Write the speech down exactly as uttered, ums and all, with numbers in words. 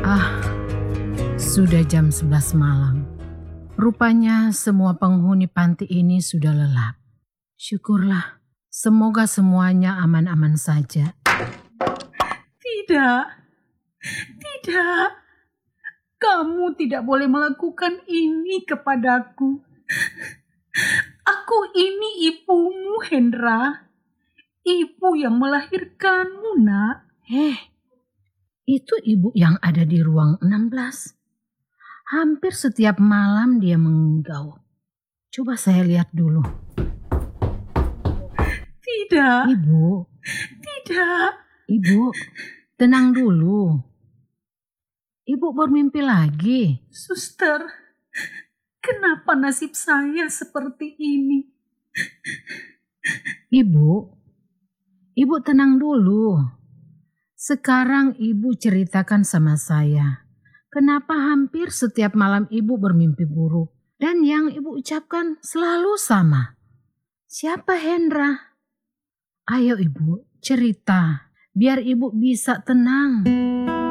Ah, sudah jam sebelas malam. Rupanya semua penghuni panti ini sudah lelap. Syukurlah, semoga semuanya aman-aman saja. Tidak, tidak. Kamu tidak boleh melakukan ini kepadaku. Aku ini ibumu, Hendra. Ibu yang melahirkanmu, nak. Eh, itu ibu yang ada di ruang enam belas. Hampir setiap malam dia menggaul. Coba saya lihat dulu. Tidak. Ibu. Tidak. Ibu, tenang dulu. Ibu bermimpi lagi. Suster, kenapa nasib saya seperti ini? Ibu, Ibu tenang dulu. Sekarang Ibu ceritakan sama saya, kenapa hampir setiap malam Ibu bermimpi buruk dan yang Ibu ucapkan selalu sama. Siapa Hendra? Ayo Ibu, cerita biar Ibu bisa tenang.